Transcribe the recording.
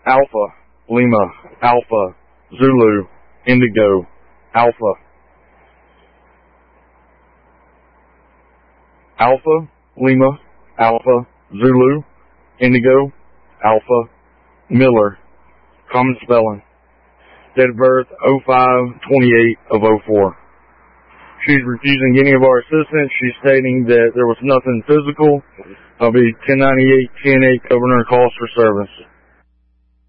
Alpha, Lima, Alpha, Zulu, Indigo, Alpha. Alpha, Lima, Alpha, Zulu, Indigo, Alpha, Miller. Common spelling. Date of birth 05/28 of 04. She's refusing any of our assistance. She's stating that there was nothing physical. I'll be 1098, 10-8 covering her calls for service.